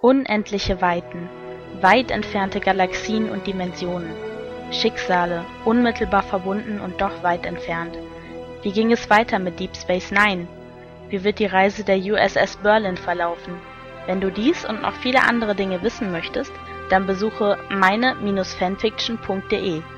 Unendliche Weiten, weit entfernte Galaxien und Dimensionen, Schicksale, unmittelbar verbunden und doch weit entfernt. Wie ging es weiter mit Deep Space Nine? Wie wird die Reise der USS Berlin verlaufen? Wenn du dies und noch viele andere Dinge wissen möchtest, dann besuche meine-fanfiction.de.